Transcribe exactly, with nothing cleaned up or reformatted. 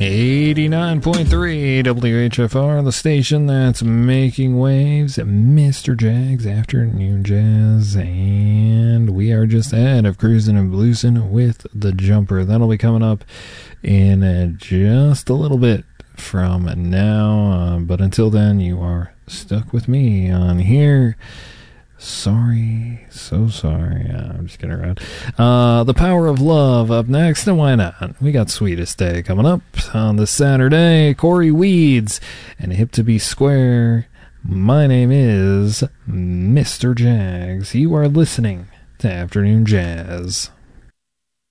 eighty-nine point three W H F R, the station that's making waves, Mister Jag's Afternoon Jazz, and we are just ahead of Cruising and Bluesin' with the Jumper. That'll be coming up in uh, just a little bit from now, uh, but until then, you are stuck with me on here. Sorry, so sorry. Uh, I'm just kidding around. Uh, The Power of Love up next, and why not? We got Sweetest Day coming up on this Saturday. Corey Weeds and Hip to Be Square. My name is Mister Jags. You are listening to Afternoon Jazz.